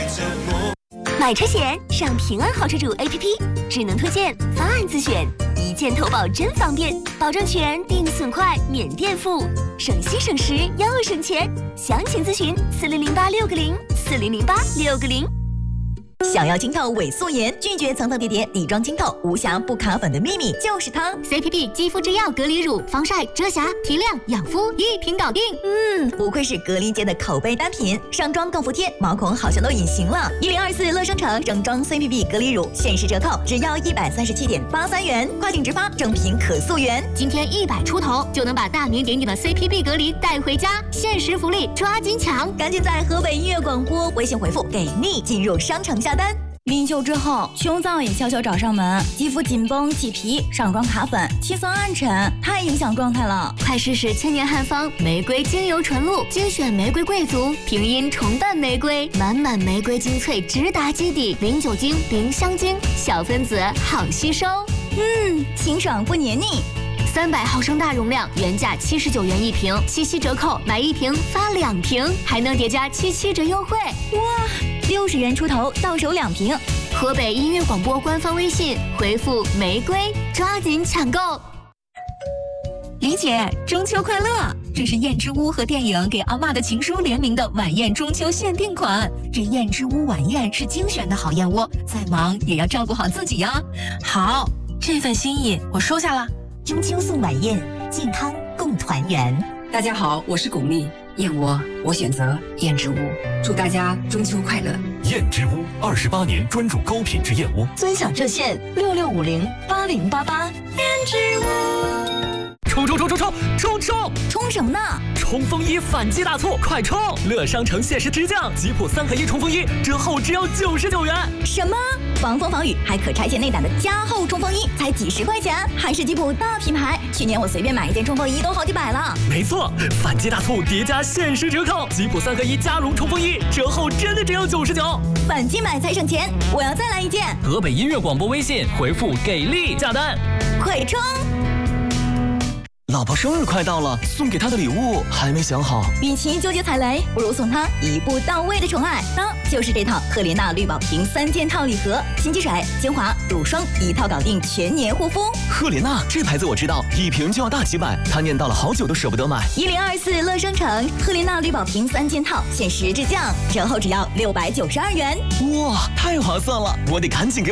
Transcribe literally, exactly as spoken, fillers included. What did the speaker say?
买车险上平安好车主 A P P， 智能推荐，方案自选，一键投保真方便，保证全，定损快，免垫付，省心省时又省钱。详情咨询四零零八六个零四零零八六个零。 想要清透伪素颜，拒绝层层叠叠底妆清透，无瑕不卡粉的秘密就是它 C P P 肌肤之钥隔离乳，防晒、遮瑕、提亮、养肤一瓶搞定。 嗯，不愧是隔离界的口碑单品，上妆更服帖，毛孔好像都隐形了。一零二四乐商城整装 C P P 隔离乳限时折扣，只要一百三十七点八三元，跨境直发，正品可溯源。 今天一百出头就能把大名鼎鼎的 C P P 隔离带回家，限时福利抓紧抢！ 赶紧在河北音乐广播微信回复给力进入商城下单。晕秀之后，胸燥也悄悄找上门，肌肤紧绷起皮，上妆卡粉，气色暗沉，太影响状态了。 快试试千年汉方玫瑰精油纯露，精选玫瑰贵族，平阴重瓣玫瑰，满满玫瑰精粹直达基底，零酒精零香精，小分子好吸收。 嗯，清爽不黏腻。 三百毫升大容量，原价七十九元一瓶，七夕折扣买一瓶发两瓶，还能叠加七七折优惠。 哇，六十元出头到手两瓶。 河北音乐广播官方微信回复玫瑰，抓紧抢购。 李姐，中秋快乐！这是燕之屋和电影给阿嬷的情书联名的晚宴中秋限定款。这燕之屋晚宴是精选的好燕窝，再忙也要照顾好自己呀。 好，这份心意我收下了。 中秋送晚宴，健康共团圆。 大家好，我是巩俐，燕窝我选择燕之屋，祝大家中秋快乐。 燕之屋二十八年专注高品质燕窝， 尊享热线六六五零八零八八。 燕之屋， 冲冲冲冲冲冲冲！ 冲什么呢？ 冲锋衣反击大促，快冲！乐商城限时直降，吉普三合一冲锋衣折后只要九十九元。 什么？防风防雨还可拆卸内胆的加厚冲锋衣才几十块钱，还是吉普大品牌。去年我随便买一件冲锋衣都好几百了。 没错，反击大促叠加限时折扣，吉普三合一加绒冲锋衣折后真的只要九十九。 反击买才省钱，我要再来一件。 河北音乐广播微信回复给力下单， 快冲！ 老婆生日快到了，送给她的礼物还没想好。 与其纠结踩雷，不如送她一步到位的宠爱。那就是这套赫莲娜绿宝瓶三件套礼盒，新积水、精华、乳霜一套搞定，全年护肤。 赫莲娜这牌子我知道，一瓶就要大几百，她念叨了好久都舍不得买。 一零二四乐商城赫莲娜绿宝瓶三件套限时直降，折后只要六百九十二元。 哇，太划算了，我得赶紧给